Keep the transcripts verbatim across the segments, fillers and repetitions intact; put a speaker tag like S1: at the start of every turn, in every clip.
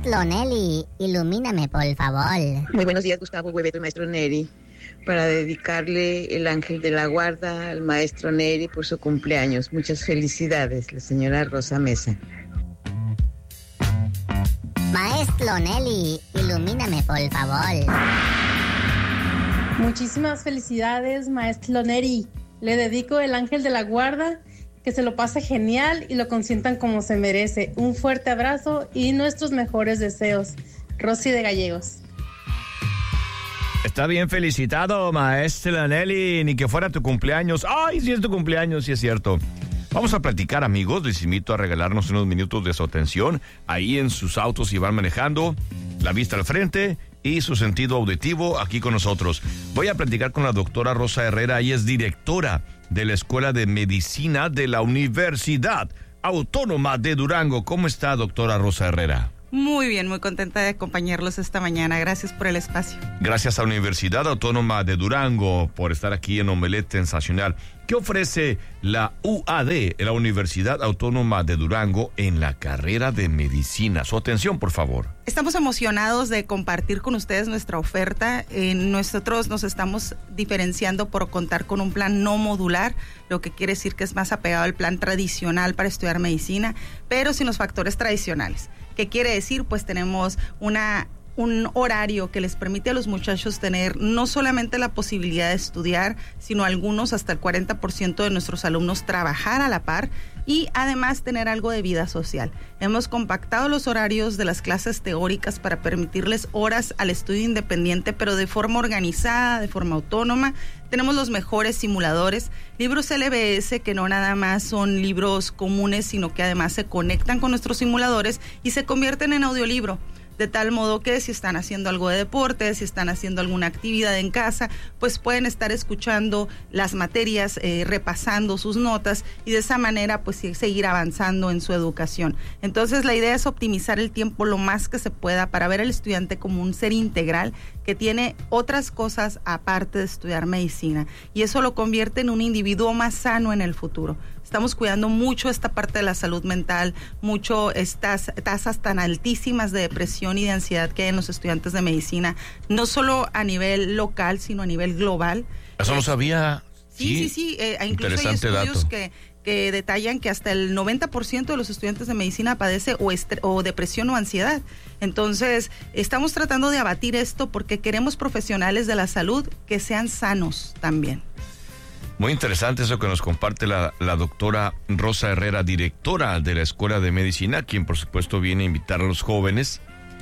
S1: Maestro Neri, ilumíname, por favor.
S2: Muy buenos días, Gustavo Hueveto, maestro Neri. Para dedicarle el ángel de la guarda al maestro Neri por su cumpleaños. Muchas felicidades, la señora Rosa Mesa.
S1: Maestro Neri, ilumíname, por favor.
S3: Muchísimas felicidades, maestro Neri. Le dedico el ángel de la guarda, que se lo pase genial y lo consientan como se merece. Un fuerte abrazo y nuestros mejores deseos. Rosy de Gallegos.
S4: Está bien felicitado, maestra Nelly, ni que fuera tu cumpleaños. Ay, sí es tu cumpleaños, sí es cierto. Vamos a platicar, amigos. Les invito a regalarnos unos minutos de su atención. Ahí en sus autos si van manejando, la vista al frente y su sentido auditivo aquí con nosotros. Voy a platicar con la doctora Rosa Herrera. Ella es directora de la Escuela de Medicina de la Universidad Autónoma de Durango. ¿Cómo está, doctora Rosa Herrera?
S5: Muy bien, muy contenta de acompañarlos esta mañana. Gracias por el espacio.
S4: Gracias a la Universidad Autónoma de Durango por estar aquí en Omelette Sensacional. ¿Qué ofrece la U A D, la Universidad Autónoma de Durango, en la carrera de medicina? Su atención, por favor.
S5: Estamos emocionados de compartir con ustedes nuestra oferta. Eh, nosotros nos estamos diferenciando por contar con un plan no modular, lo que quiere decir que es más apegado al plan tradicional para estudiar medicina, pero sin los factores tradicionales. ¿Qué quiere decir? Pues tenemos una... un horario que les permite a los muchachos tener no solamente la posibilidad de estudiar, sino algunos, hasta el cuarenta por ciento de nuestros alumnos, trabajar a la par y además tener algo de vida social. Hemos compactado los horarios de las clases teóricas para permitirles horas al estudio independiente, pero de forma organizada, de forma autónoma. Tenemos los mejores simuladores, libros L B S que no nada más son libros comunes, sino que además se conectan con nuestros simuladores y se convierten en audiolibro. De tal modo que si están haciendo algo de deporte, si están haciendo alguna actividad en casa, pues pueden estar escuchando las materias, eh, repasando sus notas y de esa manera pues seguir avanzando en su educación. Entonces la idea es optimizar el tiempo lo más que se pueda para ver al estudiante como un ser integral que tiene otras cosas aparte de estudiar medicina, y eso lo convierte en un individuo más sano en el futuro. Estamos cuidando mucho esta parte de la salud mental, mucho estas tasas tan altísimas de depresión y de ansiedad que hay en los estudiantes de medicina, no solo a nivel local, sino a nivel global.
S4: Eso no sabía.
S5: Sí, sí, sí. sí eh, incluso hay estudios que, que detallan que hasta el noventa por ciento de los estudiantes de medicina padece o, estre- o depresión o ansiedad. Entonces, estamos tratando de abatir esto porque queremos profesionales de la salud que sean sanos también.
S4: Muy interesante eso que nos comparte la, la doctora Rosa Herrera, directora de la Escuela de Medicina, quien por supuesto viene a invitar a los jóvenes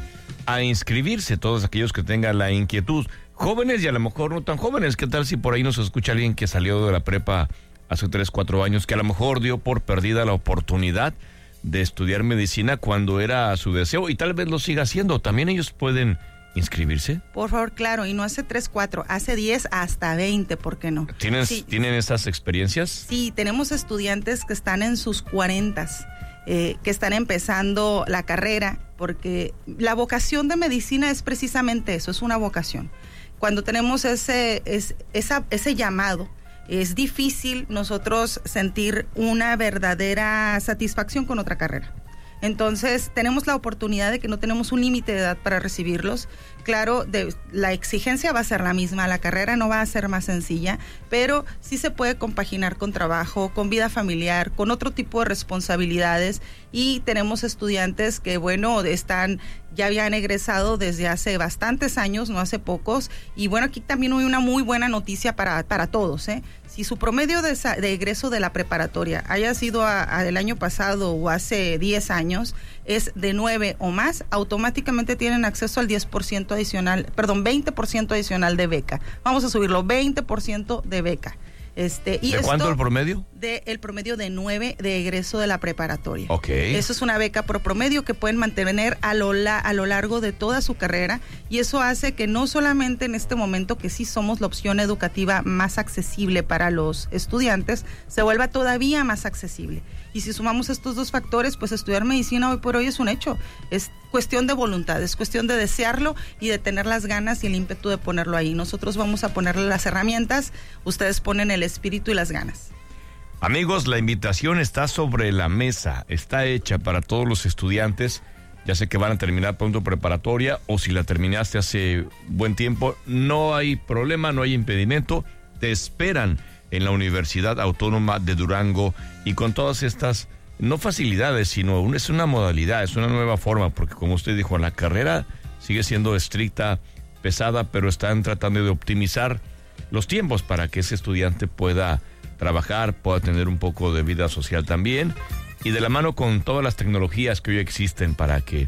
S4: a inscribirse, todos aquellos que tengan la inquietud. Jóvenes y a lo mejor no tan jóvenes. ¿Qué tal si por ahí nos escucha alguien que salió de la prepa hace tres, cuatro años, que a lo mejor dio por perdida la oportunidad de estudiar medicina cuando era su deseo y tal vez lo siga haciendo? También ellos pueden inscribirse.
S5: Por favor, claro, y no hace tres, cuatro, hace diez hasta veinte, ¿por qué no?
S4: ¿Tienes,
S5: sí.
S4: ¿Tienen esas experiencias?
S5: Sí, tenemos estudiantes que están en sus cuarentas, eh, que están empezando la carrera, porque la vocación de medicina es precisamente eso, es una vocación. Cuando tenemos ese, es, esa, ese llamado, es difícil nosotros sentir una verdadera satisfacción con otra carrera. Entonces, tenemos la oportunidad de que no tenemos un límite de edad para recibirlos. Claro, de, la exigencia va a ser la misma, la carrera no va a ser más sencilla, pero sí se puede compaginar con trabajo, con vida familiar, con otro tipo de responsabilidades, y tenemos estudiantes que, bueno, están, ya habían egresado desde hace bastantes años, no hace pocos, y bueno, aquí también hay una muy buena noticia para, para todos, ¿eh? Si su promedio de, de egreso de la preparatoria haya sido a, a el año pasado o hace diez años, es de nueve o más, automáticamente tienen acceso al diez por ciento adicional, perdón, veinte por ciento adicional de beca. Vamos a subirlo, veinte por ciento de beca. Este, y
S4: ¿De
S5: esto,
S4: cuánto el promedio?
S5: De el promedio de nueve de egreso de la preparatoria.
S4: Ok.
S5: Eso es una beca por promedio que pueden mantener a lo, la, a lo largo de toda su carrera, y eso hace que no solamente en este momento, que sí somos la opción educativa más accesible para los estudiantes, se vuelva todavía más accesible. Y si sumamos estos dos factores, pues estudiar medicina hoy por hoy es un hecho. Es cuestión de voluntad, es cuestión de desearlo y de tener las ganas y el ímpetu de ponerlo ahí. Nosotros vamos a ponerle las herramientas, ustedes ponen el espíritu y las ganas.
S4: Amigos, la invitación está sobre la mesa, está hecha para todos los estudiantes ya sé que van a terminar pronto preparatoria, o si la terminaste hace buen tiempo, no hay problema, no hay impedimento, te esperan en la Universidad Autónoma de Durango, y con todas estas, no facilidades, sino un, es una modalidad, es una nueva forma, porque como usted dijo, la carrera sigue siendo estricta, pesada, pero están tratando de optimizar los tiempos para que ese estudiante pueda trabajar, pueda tener un poco de vida social también, y de la mano con todas las tecnologías que hoy existen para que,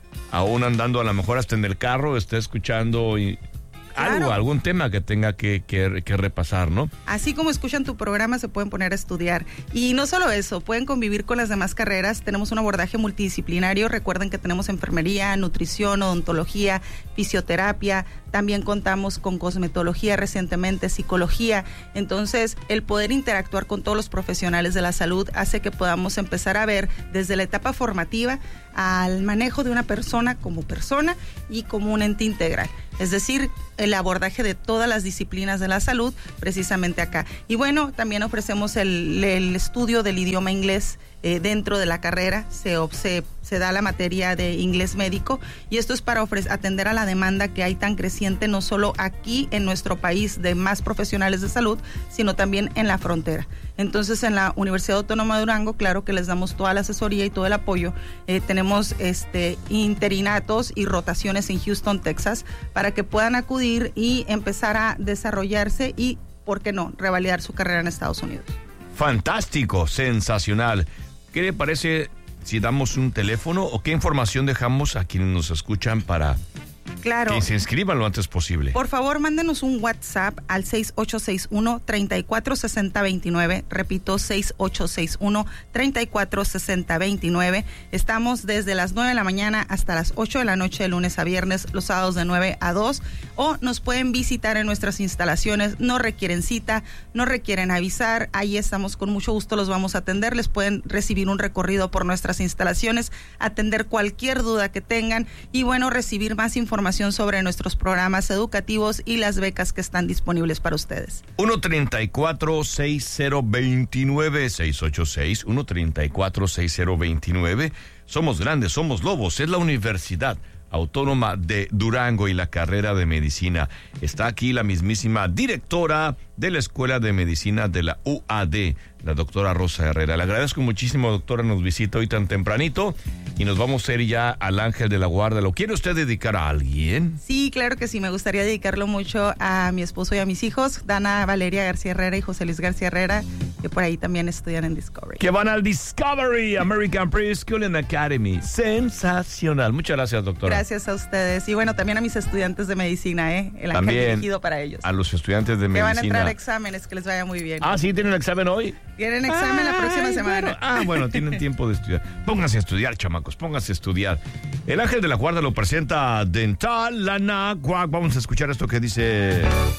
S4: aún andando a lo mejor hasta en el carro, esté escuchando y algo,
S5: claro,
S4: algún tema que tenga que, que, que repasar, ¿no?
S5: Así como escuchan tu programa, se pueden poner a estudiar. Y no solo eso, pueden convivir con las demás carreras. Tenemos un abordaje multidisciplinario. Recuerden que tenemos enfermería, nutrición, odontología, fisioterapia. También contamos con cosmetología recientemente, psicología. Entonces, el poder interactuar con todos los profesionales de la salud hace que podamos empezar a ver desde la etapa formativa al manejo de una persona como persona y como un ente integral. Es decir, el abordaje de todas las disciplinas de la salud precisamente acá. Y bueno, también ofrecemos el, el estudio del idioma inglés eh, dentro de la carrera. Se, se, se da la materia de inglés médico, y esto es para ofrecer, atender a la demanda que hay tan creciente, no solo aquí en nuestro país de más profesionales de salud, sino también en la frontera. Entonces, en la Universidad Autónoma de Durango, claro que les damos toda la asesoría y todo el apoyo. Eh, tenemos este interinatos y rotaciones en Houston, Texas, para que puedan acudir y empezar a desarrollarse y, ¿por qué no?, revalidar su carrera en Estados Unidos.
S4: Fantástico, sensacional. ¿Qué le parece si damos un teléfono o qué información dejamos a quienes nos escuchan para
S5: Claro.
S4: que se inscriban lo antes posible?
S5: Por favor, mándenos un WhatsApp al seis ocho seis uno, tres cuatro seis cero dos nueve. Repito, seis ocho seis uno, tres cuatro seis cero dos nueve. Estamos desde las nueve de la mañana hasta las ocho de la noche, de lunes a viernes, los sábados de nueve a dos. O nos pueden visitar en nuestras instalaciones. No requieren cita, no requieren avisar. Ahí estamos, con mucho gusto los vamos a atender. Les pueden recibir un recorrido por nuestras instalaciones, atender cualquier duda que tengan y, bueno, recibir más información sobre nuestros programas educativos y las becas que están disponibles para ustedes.
S4: uno treinta y cuatro, seis cero veintinueve, seis ocho seis, uno treinta y cuatro, seis cero veintinueve. Somos grandes, somos lobos. Es la Universidad Autónoma de Durango y la carrera de medicina. Está aquí la mismísima directora de la Escuela de Medicina de la U A D, la doctora Rosa Herrera. Le agradezco muchísimo, doctora, nos visita hoy tan tempranito y nos vamos a ir ya al Ángel de la Guarda. ¿Lo quiere usted dedicar a alguien?
S5: Sí, claro que sí, me gustaría dedicarlo mucho a mi esposo y a mis hijos, Dana Valeria García Herrera y José Luis García Herrera, que por ahí también estudian en Discovery.
S4: Que van al Discovery American Preschool and Academy. Sensacional. Muchas gracias, doctora.
S5: Gracias a ustedes. Y bueno, también a mis estudiantes de medicina, ¿eh? El ángel
S4: También
S5: dirigido para ellos.
S4: A los estudiantes de
S5: que
S4: medicina.
S5: van a entrar a exámenes, que les vaya muy bien.
S4: Ah, ¿sí tienen examen hoy?
S5: Tienen examen la próxima
S4: Ay,
S5: semana.
S4: Bueno. Ah, bueno, tienen tiempo de estudiar. Pónganse a estudiar, chamacos, pónganse a estudiar. El Ángel de la Guarda lo presenta Dental Lana Guac. Vamos a escuchar esto que dice...